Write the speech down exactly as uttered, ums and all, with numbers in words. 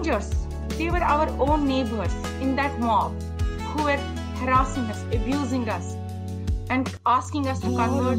strangers. They were our own neighbors in that mob who were harassing us, abusing us, and asking us to convert